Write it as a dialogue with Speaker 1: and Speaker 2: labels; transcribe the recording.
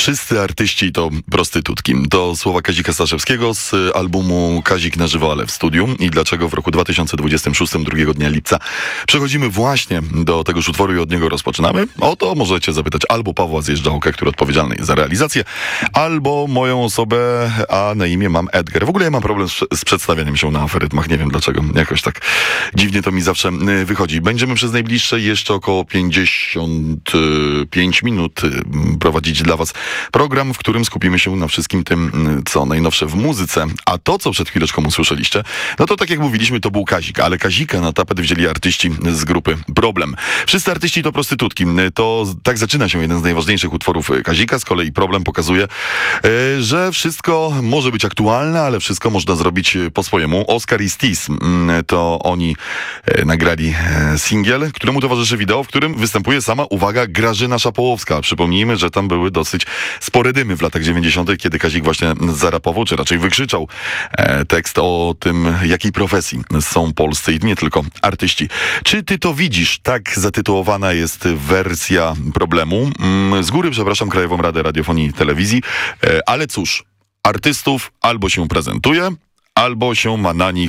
Speaker 1: Wszyscy artyści to prostytutki. To słowa Kazika Staszewskiego z albumu Kazik na żywo, ale w studiu. I dlaczego w roku 2026, 2 dnia lipca, przechodzimy właśnie do tegoż utworu i od niego rozpoczynamy? O to możecie zapytać albo Pawła Zjeżdżałkę, który odpowiedzialny jest za realizację, albo moją osobę, a na imię mam Edgar. W ogóle ja mam problem z przedstawianiem się na aferytmach. Nie wiem dlaczego. Jakoś tak dziwnie to mi zawsze wychodzi. Będziemy przez najbliższe jeszcze około 55 minut prowadzić dla was program, w którym skupimy się na wszystkim tym, co najnowsze w muzyce. A to, co przed chwileczką usłyszeliście, no to tak jak mówiliśmy, to był Kazik. Ale Kazika na tapet wzięli artyści z grupy Problem. Wszyscy artyści to prostytutki. To tak zaczyna się jeden z najważniejszych utworów Kazika. Z kolei Problem pokazuje, że wszystko może być aktualne, ale wszystko można zrobić po swojemu. Oskar i Stis to oni nagrali singiel, któremu towarzyszy wideo, w którym występuje sama, uwaga, Grażyna Szapołowska. Przypomnijmy, że tam były dosyć spore dymy w latach 90., kiedy Kazik właśnie zarapował, czy raczej wykrzyczał tekst o tym, jakiej profesji są polscy i nie tylko artyści. Czy ty to widzisz? Tak zatytułowana jest wersja Problemu. Z góry przepraszam Krajową Radę Radiofonii i Telewizji, ale cóż, artystów albo się prezentuje, albo się ma na nich